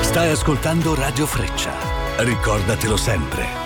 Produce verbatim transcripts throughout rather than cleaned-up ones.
Stai ascoltando Radio Freccia. Ricordatelo sempre.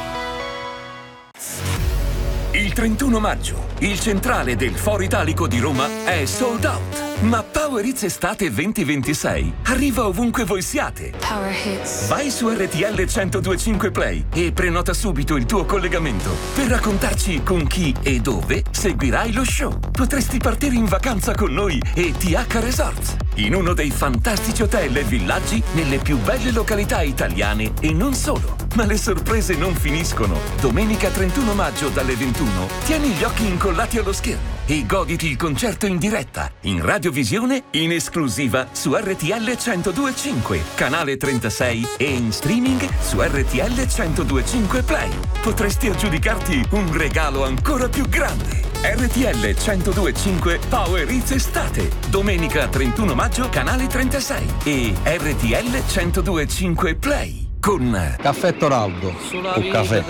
Il trentuno maggio, il centrale del Foro Italico di Roma è sold out. Ma Power Hits Estate venti ventisei arriva ovunque voi siate. Power Hits. Vai su R T L centodue e cinque Play e prenota subito il tuo collegamento per raccontarci con chi e dove seguirai lo show. Potresti partire in vacanza con noi e T H Resorts, in uno dei fantastici hotel e villaggi nelle più belle località italiane e non solo. Ma le sorprese non finiscono. Domenica trentuno maggio dalle ventuno tieni gli occhi incollati allo schermo e goditi il concerto in diretta, in radiovisione, in esclusiva su R T L centodue e cinque, canale trentasei e in streaming su R T L centodue e cinque Play. Potresti aggiudicarti un regalo ancora più grande. R T L centodue e cinque Power Hits Estate, domenica trentuno maggio, canale trentasei e R T L centodue e cinque Play. Con Caffè Toraldo o caffè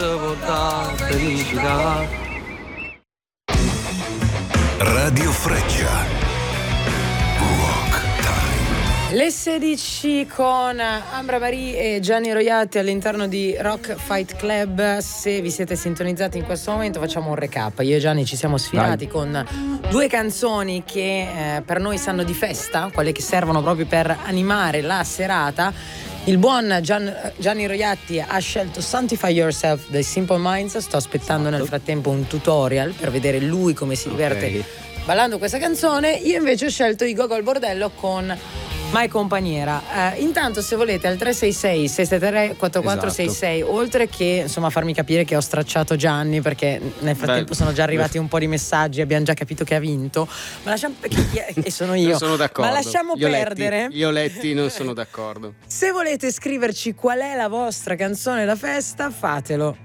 Radio Freccia. Rock Time. Le sedici con Ambra Marie e Gianni Roiatti all'interno di Rock Fight Club. Se vi siete sintonizzati in questo momento facciamo un recap. Io e Gianni ci siamo sfilati Dai. con due canzoni che eh, per noi sanno di festa, quelle che servono proprio per animare la serata. Il buon Gian, Gianni Roiatti ha scelto Sanctify Yourself dei Simple Minds. Sto aspettando nel frattempo un tutorial per vedere lui come si diverte okay. ballando questa canzone. Io invece ho scelto i Gogol Bordello con Mai Companiera. Eh, intanto se volete al tre sei sei sei sette tre quattro quattro sei sei, esatto. oltre che insomma farmi capire che ho stracciato Gianni, perché nel frattempo Beh. sono già arrivati un po' di messaggi, abbiamo già capito che ha vinto, ma lasciamo e sono io. Non sono d'accordo. Ma lasciamo io perdere. Letti, io letti non sono d'accordo. Se volete scriverci qual è la vostra canzone da festa, fatelo